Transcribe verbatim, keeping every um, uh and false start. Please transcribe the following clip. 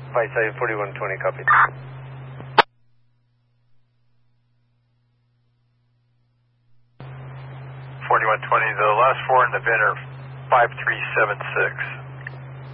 Vice side forty-one twenty, copy. forty-one twenty, the last four in the bin are five three seven six.